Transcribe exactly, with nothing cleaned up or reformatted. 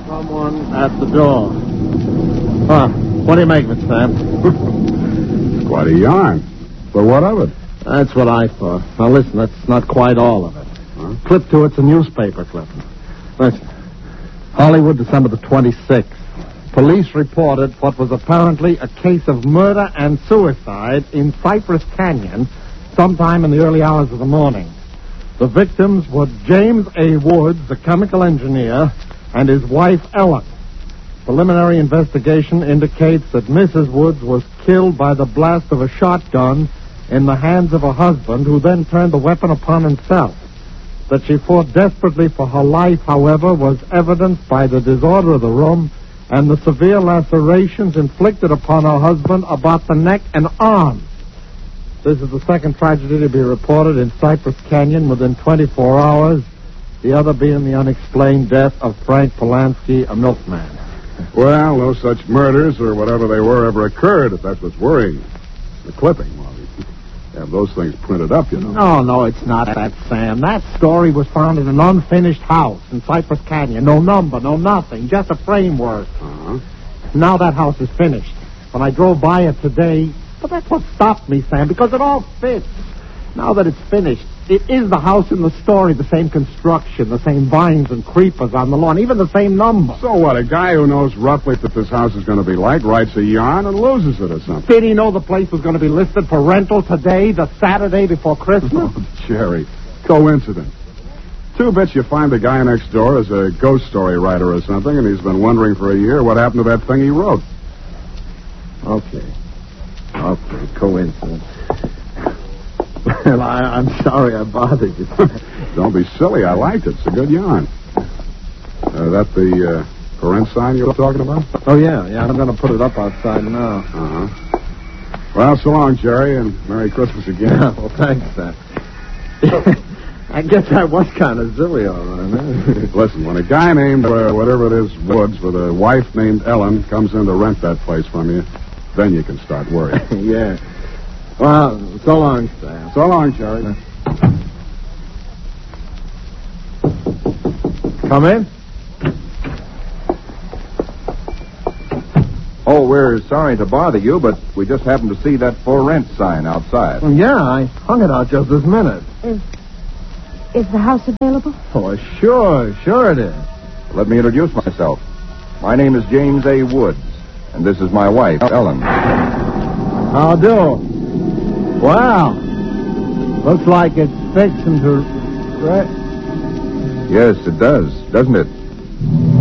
Someone at the door. Huh. What do you make of it, Sam? It's quite a yarn. But what of it? That's what I thought. Now, listen, that's not quite all of it. Huh? Clip to it's a newspaper clipping. Listen. Hollywood, December the twenty-sixth. Police reported what was apparently a case of murder and suicide in Cypress Canyon sometime in the early hours of the morning. The victims were James A. Woods, a chemical engineer, and his wife, Ellen. Preliminary investigation indicates that Missus Woods was killed by the blast of a shotgun in the hands of her husband, who then turned the weapon upon himself. That she fought desperately for her life, however, was evidenced by the disorder of the room and the severe lacerations inflicted upon her husband about the neck and arms. This is the second tragedy to be reported in Cypress Canyon within twenty-four hours, the other being the unexplained death of Frank Polanski, a milkman. Well, no such murders or whatever they were ever occurred, if that's what's worrying. The clipping, well, you have those things printed up, you know. No, no, it's not that, Sam. That story was found in an unfinished house in Cypress Canyon. No number, no nothing, just a framework. Uh-huh. Now that house is finished. When I drove by it today, but that's what stopped me, Sam, because it all fits. Now that it's finished, it is the house in the story, the same construction, the same vines and creepers on the lawn, even the same number. So what, a guy who knows roughly what this house is going to be like writes a yarn and loses it or something? Did he know the place was going to be listed for rental today, the Saturday before Christmas? Oh, Jerry, coincidence. Two bits you find the guy next door is a ghost story writer or something, and he's been wondering for a year what happened to that thing he wrote. Okay. Okay, coincidence. Well, I, I'm sorry I bothered you. Don't be silly. I liked it. It's a good yarn. Uh, that the uh, parent sign you were talking about? Oh, yeah. Yeah, I'm going to put it up outside now. Uh-huh. Well, so long, Jerry, and Merry Christmas again. Well, thanks, Sam. I guess I was kind of silly, all right, man. Listen, when a guy named, uh, whatever it is, Woods, with a wife named Ellen comes in to rent that place from you, then you can start worrying. Yeah. Well, so long, Sam. So long, Jerry. Come in. Oh, we're sorry to bother you, but we just happened to see that for rent sign outside. Well, yeah, I hung it out just this minute. Is, is the house available? Oh, sure, sure it is. Let me introduce myself. My name is James A. Woods, and this is my wife, Ellen. How do? Wow. Looks like it's fixing to... Right. Yes, it does, doesn't it?